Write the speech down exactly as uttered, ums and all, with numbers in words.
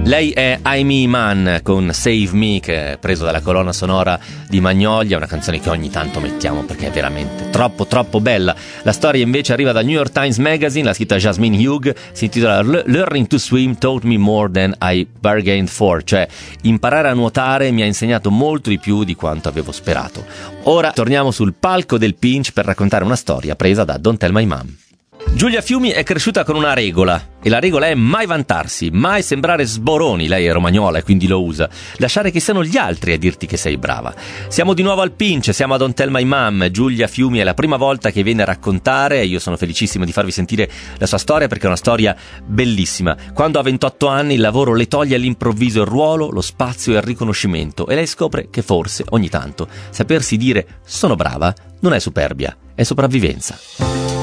Lei è Aimee Mann con Save Me, che è preso dalla colonna sonora di Magnolia, una canzone che ogni tanto mettiamo perché è veramente troppo troppo bella. La storia invece arriva dal New York Times Magazine, l'ha scritta Jasmine Hugh, si intitola Learning to Swim Taught Me More Than I Bargained For, cioè imparare a nuotare mi ha insegnato molto di più di quanto avevo sperato. Ora torniamo sul palco del Pinch per raccontare una storia presa da Don't Tell My Mom. Giulia Fiumi è cresciuta con una regola, e la regola è mai vantarsi, mai sembrare sboroni. Lei è romagnola e quindi lo usa. Lasciare che siano gli altri a dirti che sei brava. Siamo di nuovo al Pinch, siamo a Don't Tell My Mom. Giulia Fiumi è la prima volta che viene a raccontare, e io sono felicissimo di farvi sentire la sua storia perché è una storia bellissima. Quando ha ventotto anni il lavoro le toglie all'improvviso il ruolo, lo spazio e il riconoscimento, e lei scopre che forse ogni tanto sapersi dire sono brava non è superbia, è sopravvivenza.